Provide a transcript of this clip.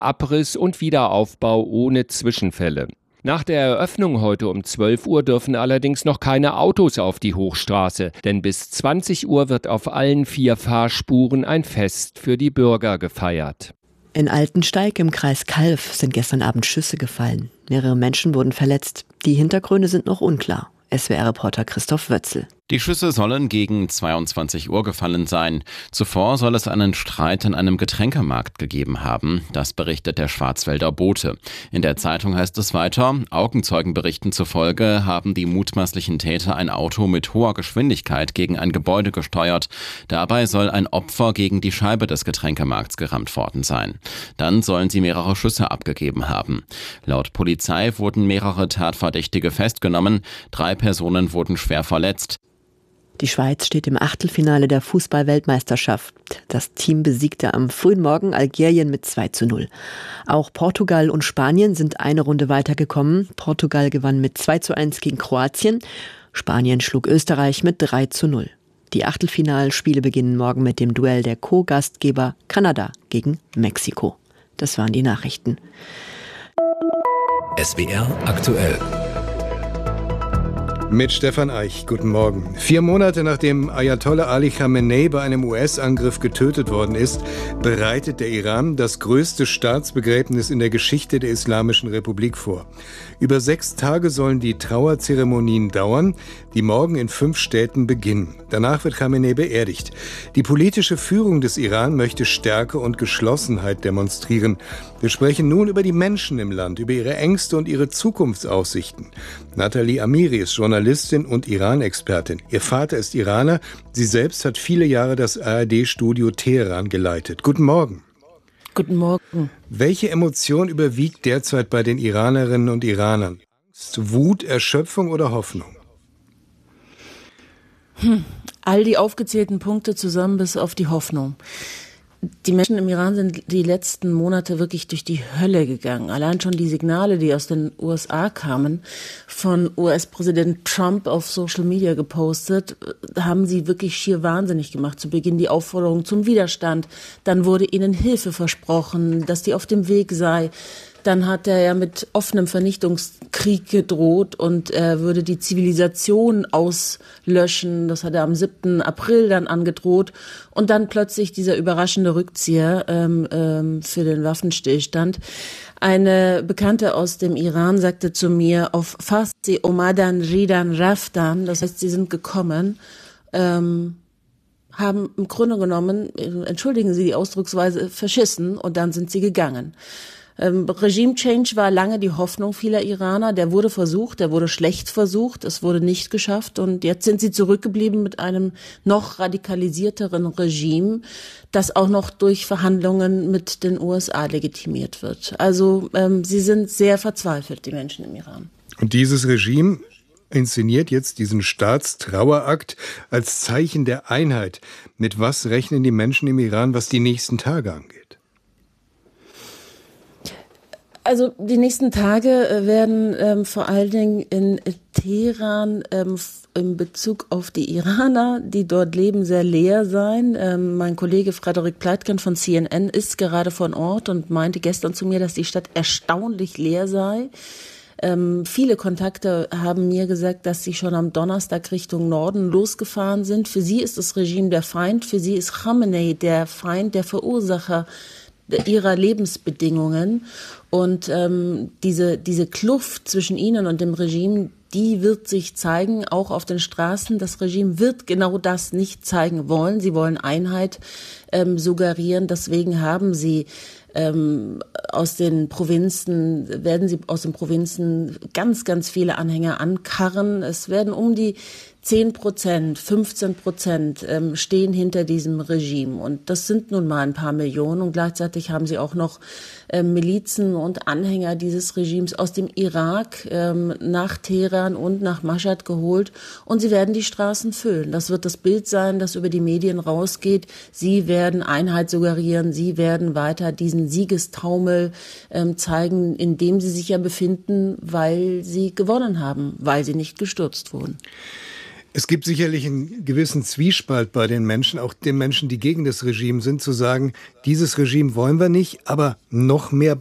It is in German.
Abriss und Wiederaufbau ohne Zwischenfälle. Nach der Eröffnung heute um 12 Uhr dürfen allerdings noch keine Autos auf die Hochstraße, denn bis 20 Uhr wird auf allen 4 Fahrspuren ein Fest für die Bürger gefeiert. In Altensteig im Kreis Calw sind gestern Abend Schüsse gefallen. Mehrere Menschen wurden verletzt. Die Hintergründe sind noch unklar. SWR-Reporter Christoph Wötzel. Die Schüsse sollen gegen 22 Uhr gefallen sein. Zuvor soll es einen Streit in einem Getränkemarkt gegeben haben. Das berichtet der Schwarzwälder Bote. In der Zeitung heißt es weiter, Augenzeugenberichten zufolge haben die mutmaßlichen Täter ein Auto mit hoher Geschwindigkeit gegen ein Gebäude gesteuert. Dabei soll ein Opfer gegen die Scheibe des Getränkemarkts gerammt worden sein. Dann sollen sie mehrere Schüsse abgegeben haben. Laut Polizei wurden mehrere Tatverdächtige festgenommen. 3 Personen wurden schwer verletzt. Die Schweiz steht im Achtelfinale der Fußball-Weltmeisterschaft. Das Team besiegte am frühen Morgen Algerien mit 2:0. Auch Portugal und Spanien sind eine Runde weitergekommen. Portugal gewann mit 2:1 gegen Kroatien. Spanien schlug Österreich mit 3:0. Die Achtelfinalspiele beginnen morgen mit dem Duell der Co-Gastgeber Kanada gegen Mexiko. Das waren die Nachrichten. SWR aktuell. Mit Stefan Eich, guten Morgen. 4 Monate nachdem Ayatollah Ali Khamenei bei einem US-Angriff getötet worden ist, bereitet der Iran das größte Staatsbegräbnis in der Geschichte der Islamischen Republik vor. Über 6 Tage sollen die Trauerzeremonien dauern, die morgen in 5 Städten beginnen. Danach wird Khamenei beerdigt. Die politische Führung des Iran möchte Stärke und Geschlossenheit demonstrieren. Wir sprechen nun über die Menschen im Land, über ihre Ängste und ihre Zukunftsaussichten. Nathalie Amiri ist Journalistin und Iran-Expertin. Ihr Vater ist Iraner. Sie selbst hat viele Jahre das ARD-Studio Teheran geleitet. Guten Morgen. Guten Morgen. Welche Emotion überwiegt derzeit bei den Iranerinnen und Iranern? Angst, Wut, Erschöpfung oder Hoffnung? All die aufgezählten Punkte zusammen bis auf die Hoffnung. Die Menschen im Iran sind die letzten Monate wirklich durch die Hölle gegangen. Allein schon die Signale, die aus den USA kamen, von US-Präsident Trump auf Social Media gepostet, haben sie wirklich schier wahnsinnig gemacht. Zu Beginn die Aufforderung zum Widerstand. Dann wurde ihnen Hilfe versprochen, dass die auf dem Weg sei. Dann hat er ja mit offenem Vernichtungskrieg gedroht und er würde die Zivilisation auslöschen. Das hat er am 7. April dann angedroht. Und dann plötzlich dieser überraschende Rückzieher für den Waffenstillstand. Eine Bekannte aus dem Iran sagte zu mir, auf Farsi Omadan Ridan Raftan, das heißt, sie sind gekommen, haben im Grunde genommen, entschuldigen Sie die Ausdrucksweise, verschissen und dann sind sie gegangen. Regime-Change war lange die Hoffnung vieler Iraner. Der wurde versucht, der wurde schlecht versucht, es wurde nicht geschafft und jetzt sind sie zurückgeblieben mit einem noch radikalisierteren Regime, das auch noch durch Verhandlungen mit den USA legitimiert wird. Also sie sind sehr verzweifelt, die Menschen im Iran. Und dieses Regime inszeniert jetzt diesen Staatstrauerakt als Zeichen der Einheit. Mit was rechnen die Menschen im Iran, was die nächsten Tage angeht? Also die nächsten Tage werden vor allen Dingen in Teheran in Bezug auf die Iraner, die dort leben, sehr leer sein. Mein Kollege Frederik Pleitgen von CNN ist gerade von Ort und meinte gestern zu mir, dass die Stadt erstaunlich leer sei. Viele Kontakte haben mir gesagt, dass sie schon am Donnerstag Richtung Norden losgefahren sind. Für sie ist das Regime der Feind, für sie ist Khamenei der Feind, der Verursacher ihrer Lebensbedingungen. Und diese Kluft zwischen ihnen und dem Regime, die wird sich zeigen, auch auf den Straßen. Das Regime wird genau das nicht zeigen wollen. Sie wollen Einheit suggerieren. Deswegen haben sie werden sie aus den Provinzen ganz, ganz viele Anhänger ankarren. Es werden um die 10%, 15% stehen hinter diesem Regime. Und das sind nun mal ein paar Millionen. Und gleichzeitig haben sie auch noch Milizen und Anhänger dieses Regimes aus dem Irak nach Teheran und nach Mashhad geholt. Und sie werden die Straßen füllen. Das wird das Bild sein, das über die Medien rausgeht. Sie werden Einheit suggerieren. Sie werden weiter diesen Siegestaumel zeigen, in dem sie sich ja befinden, weil sie gewonnen haben, weil sie nicht gestürzt wurden. Es gibt sicherlich einen gewissen Zwiespalt bei den Menschen, auch den Menschen, die gegen das Regime sind, zu sagen, dieses Regime wollen wir nicht, aber noch mehr